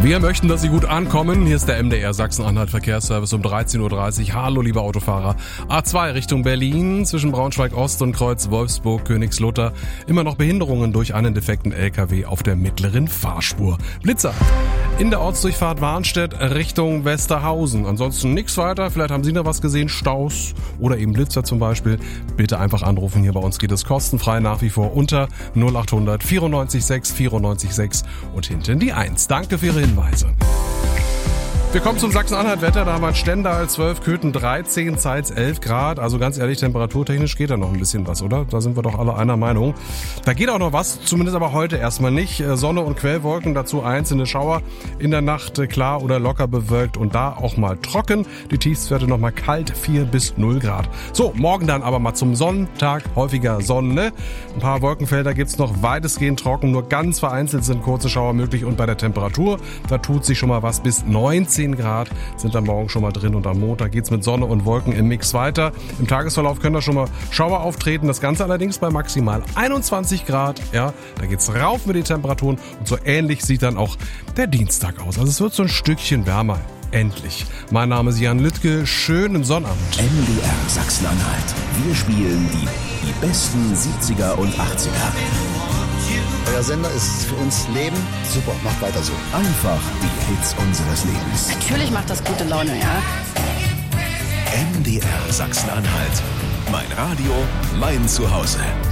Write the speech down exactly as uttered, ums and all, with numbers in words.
Wir möchten, dass Sie gut ankommen. Hier ist der M D R Sachsen-Anhalt Verkehrsservice um dreizehn Uhr dreißig. Hallo, liebe Autofahrer. A zwei Richtung Berlin zwischen Braunschweig-Ost und Kreuz Wolfsburg-Königslutter. Immer noch Behinderungen durch einen defekten L K W auf der mittleren Fahrspur. Blitzer in der Ortsdurchfahrt Warnstedt Richtung Westerhausen. Ansonsten nichts weiter. Vielleicht haben Sie noch was gesehen. Staus oder eben Blitzer zum Beispiel. Bitte einfach anrufen. Hier bei uns geht es kostenfrei nach wie vor unter null acht hundert vierundneunzig sechs vierundneunzig sechs und hinten die eins. Danke für Ihre Hinweise. Wir kommen zum Sachsen-Anhalt-Wetter, da haben wir Stendal zwölf, Köthen dreizehn, Zeitz elf Grad. Also ganz ehrlich, temperaturtechnisch geht da noch ein bisschen was, oder? Da sind wir doch alle einer Meinung. Da geht auch noch was, zumindest aber heute erstmal nicht. Sonne und Quellwolken, dazu einzelne Schauer. In der Nacht klar oder locker bewölkt und da auch mal trocken. Die Tiefstwerte nochmal kalt, vier bis null Grad. So, morgen dann aber mal zum Sonntag, häufiger Sonne. Ein paar Wolkenfelder gibt's noch, weitestgehend trocken, nur ganz vereinzelt sind kurze Schauer möglich. Und bei der Temperatur, da tut sich schon mal was bis neunzehn Grad sind am Morgen schon mal drin und am Montag geht's mit Sonne und Wolken im Mix weiter. Im Tagesverlauf können da schon mal Schauer auftreten, das Ganze allerdings bei maximal einundzwanzig Grad. Ja, da geht's rauf mit den Temperaturen und so ähnlich sieht dann auch der Dienstag aus. Also es wird so ein Stückchen wärmer. Endlich. Mein Name ist Jan Lüttke. Schönen Sonnabend. M D R Sachsen-Anhalt. Wir spielen die, die besten siebziger und achtziger. Euer Sender ist für uns Leben. Super, macht weiter so. Einfach die Hits unseres Lebens. Natürlich macht das gute Laune, ja. M D R Sachsen-Anhalt. Mein Radio, mein Zuhause.